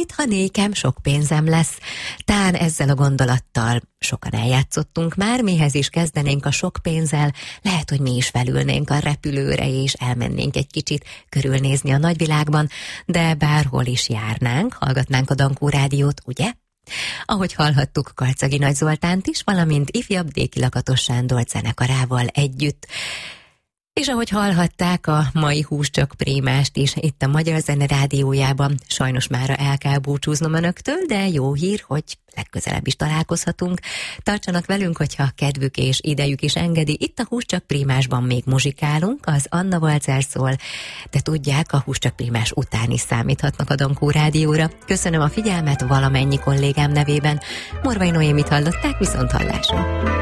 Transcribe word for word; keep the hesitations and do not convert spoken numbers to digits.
majd ha nékem sok pénzem lesz. Tán ezzel a gondolattal sokan eljátszottunk már, mihez is kezdenénk a sok pénzzel, lehet, hogy mi is felülnénk a repülőre, és elmennénk egy kicsit körülnézni a nagyvilágban, de bárhol is járnánk, hallgatnánk a Dankó Rádiót, ugye? Ahogy hallhattuk Karcagi Nagy Zoltánt is, valamint ifjabb Déki Lakatos Sándor zenekarával együtt. És ahogy hallhatták a mai Húscsak Prémást is itt a Magyar Zene Rádiójában, sajnos mára el kell búcsúznom önöktől, de jó hír, hogy legközelebb is találkozhatunk. Tartsanak velünk, hogyha kedvük és idejük is engedi. Itt a Húscsak Prémásban még muzsikálunk, az Anna Walzer szól, de tudják, a Húscsak Prémás után is számíthatnak a Dankó Rádióra. Köszönöm a figyelmet valamennyi kollégám nevében. Morvai Noémit hallották, viszont hallásra.